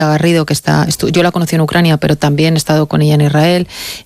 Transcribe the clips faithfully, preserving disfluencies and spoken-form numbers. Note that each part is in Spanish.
Garrido, que está, yo la conocí en Ucrania, pero también he estado con ella en Israel,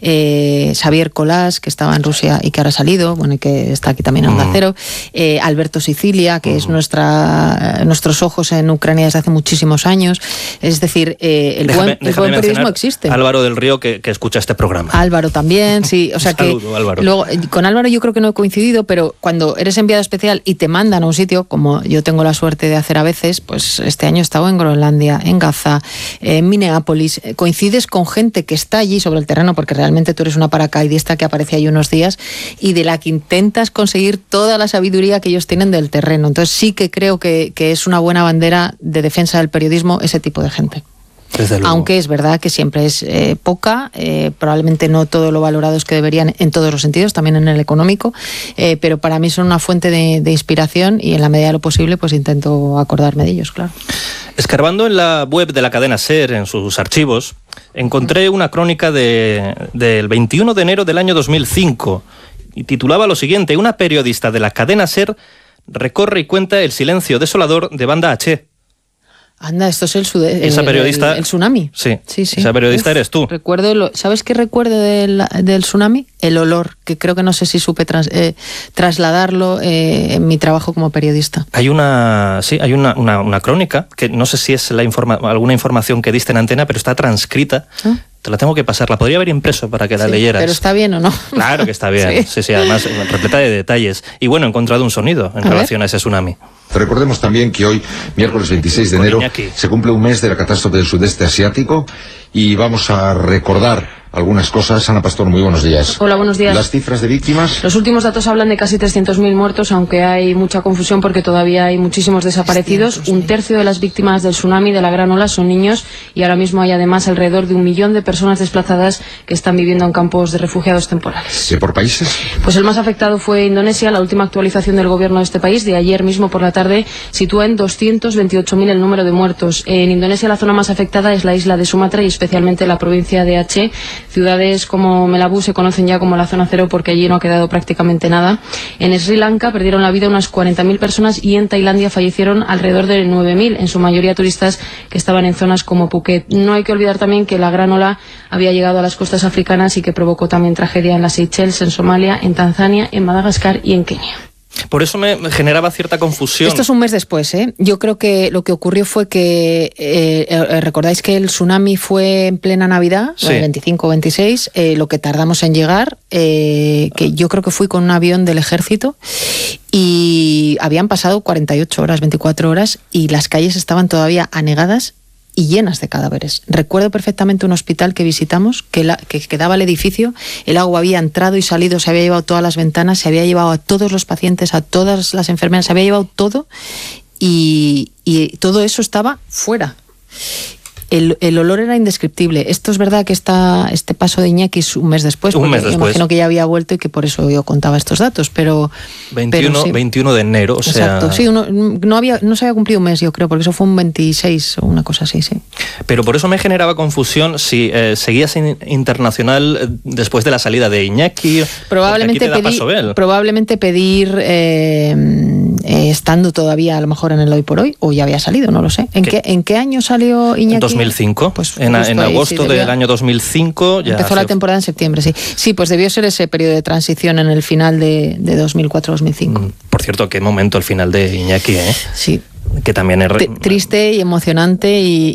eh, Xavier Colás, que estaba en Rusia y que ahora ha salido, bueno, y que está aquí también en Onda Cero, eh, Alberto Sicilia, que uh-huh. es nuestra nuestros ojos en Ucrania desde hace muchísimos años. Es decir, eh, el, déjame, buen, el buen periodismo existe. Álvaro del Río, que, que escucha este programa. Álvaro también, sí. O sea que saludo, Álvaro. Luego, con Álvaro yo creo que no he coincidido, pero cuando eres enviado especial y te mandan a un sitio, como yo tengo la suerte de hacer a veces, pues este año he estado en Groenlandia, en Gaza, en Minneapolis, coincides con gente que está allí sobre el terreno, porque realmente tú eres una paracaidista que aparece ahí unos días y de la que intentas conseguir toda la sabiduría que ellos tienen del terreno. Entonces sí que creo que, que es una buena bandera de defensa del periodismo ese tipo de gente. Aunque es verdad que siempre es eh, poca, eh, probablemente no todo lo valorados que deberían en todos los sentidos, también en el económico, eh, pero para mí son una fuente de, de inspiración y en la medida de lo posible pues intento acordarme de ellos, claro. Escarbando en la web de la cadena SER, en sus archivos, encontré una crónica de, del veintiuno de enero del año dos mil cinco y titulaba lo siguiente: una periodista de la cadena SER recorre y cuenta el silencio desolador de Banda H. Anda, esto es el, sude- esa periodista, el, el, el tsunami. Sí, sí, sí. Esa periodista Uf, eres tú. Recuerdo lo, ¿sabes qué recuerdo del, del tsunami? El olor, que creo que no sé si supe trans, eh, trasladarlo eh, en mi trabajo como periodista. Hay una, sí, hay una, una, una crónica, que no sé si es la informa- alguna información que diste en antena, pero está transcrita. ¿Ah? Te la tengo que pasar, la podría haber impreso para que la sí, leyeras. ¿Pero está bien o no? Claro que está bien, sí, sí, sí además repleta de detalles. Y bueno, he encontrado un sonido en a relación ver. a ese tsunami. Recordemos también que hoy, miércoles veintiséis de enero, se cumple un mes de la catástrofe del sudeste asiático y vamos a recordar algunas cosas. Ana Pastor, muy buenos días. Hola, buenos días. ¿Las cifras de víctimas? Los últimos datos hablan de casi trescientos mil muertos, aunque hay mucha confusión porque todavía hay muchísimos desaparecidos. Un tercio de las víctimas del tsunami de la gran ola son niños y ahora mismo hay además alrededor de un millón de personas desplazadas que están viviendo en campos de refugiados temporales. ¿Y por países? Pues el más afectado fue Indonesia. La última actualización del gobierno de este país, de ayer mismo por la tarde, sitúa en doscientos veintiocho mil el número de muertos. En Indonesia la zona más afectada es la isla de Sumatra y especialmente la provincia de Aceh. Ciudades como Melabú se conocen ya como la zona cero porque allí no ha quedado prácticamente nada. En Sri Lanka perdieron la vida unas cuarenta mil personas y en Tailandia fallecieron alrededor de nueve mil, en su mayoría turistas que estaban en zonas como Phuket. No hay que olvidar también que la gran ola había llegado a las costas africanas y que provocó también tragedia en las Seychelles, en Somalia, en Tanzania, en Madagascar y en Kenia. Por eso me generaba cierta confusión. Esto es un mes después, ¿eh? Yo creo que lo que ocurrió fue que, eh, eh, recordáis que el tsunami fue en plena Navidad, sí. el veinticinco o veintiséis, eh, lo que tardamos en llegar, eh, que yo creo que fui con un avión del ejército y habían pasado cuarenta y ocho horas, veinticuatro horas y las calles estaban todavía anegadas y llenas de cadáveres. Recuerdo perfectamente un hospital que visitamos, que, la, que quedaba el edificio, el agua había entrado y salido, se había llevado todas las ventanas, se había llevado a todos los pacientes, a todas las enfermeras, se había llevado todo y, y todo eso estaba fuera. El, el olor era indescriptible. Esto es verdad que está, este paso de Iñaki es un mes después, un mes después. Yo imagino que ya había vuelto y que por eso yo contaba estos datos, pero... veintiuno, pero sí. veintiuno de enero, o Exacto, sea... sí, uno, no, había, no se había cumplido un mes, yo creo, porque eso fue un veintiséis o una cosa así, sí. Pero por eso me generaba confusión si eh, seguías in, internacional eh, después de la salida de Iñaki. Probablemente, pedí, probablemente pedir, eh, eh, estando todavía a lo mejor en el Hoy por Hoy, o ya había salido, no lo sé. ¿En, ¿Qué, ¿en qué año salió Iñaki? dos mil cinco, pues en, en agosto ahí, sí, del año dos mil cinco. Ya empezó hace... la temporada en septiembre, sí. Sí, pues debió ser ese periodo de transición en el final de, de dos mil cuatro dos mil cinco. Mm, por cierto, qué momento el final de Iñaki, ¿eh? Sí. Que también es... T- triste y emocionante y,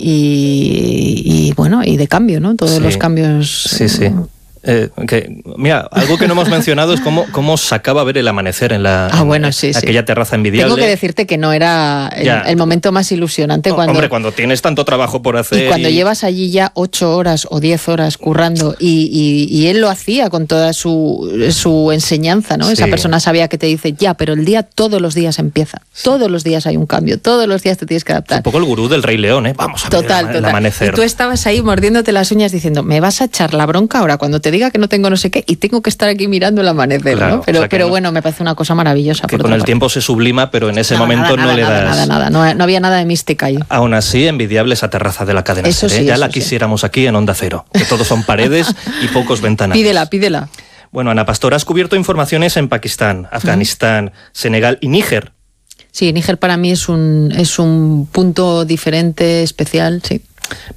y, y bueno, y de cambio, ¿no? Todos sí, los cambios... Sí, sí. Eh, que, mira, algo que no hemos mencionado es cómo, cómo sacaba a ver el amanecer en la ah, bueno, sí, en sí. aquella terraza envidiable. Tengo que decirte que no era el, el momento más ilusionante. No, cuando, hombre, cuando tienes tanto trabajo por hacer. Y cuando y... llevas allí ya ocho horas o diez horas currando y, y, y él lo hacía con toda su, su enseñanza, ¿no? Sí. Esa persona sabía que te dice, ya, pero el día todos los días empieza. Sí. Todos los días hay un cambio, todos los días te tienes que adaptar. Un poco el gurú del Rey León, ¿eh? Vamos a total, ver el, total. el amanecer. Y tú estabas ahí mordiéndote las uñas diciendo, me vas a echar la bronca ahora cuando te diga que no tengo no sé qué y tengo que estar aquí mirando el amanecer, claro, ¿no? Pero, o sea pero no, bueno, me parece una cosa maravillosa. Que por con el parte. tiempo se sublima, pero en ese no, momento nada, no nada, le das... Nada, nada, nada. No, no había nada de mística ahí. Aún así, envidiable esa terraza de la cadena eso SER, sí, ¿eh? Ya eso la sí. quisiéramos aquí en Onda Cero, que todos son paredes y pocos ventanales. Pídela, pídela. Bueno, Ana Pastor, has cubierto informaciones en Pakistán, Afganistán, uh-huh. Senegal y Níger. Sí, Níger para mí es un, es un punto diferente, especial, sí.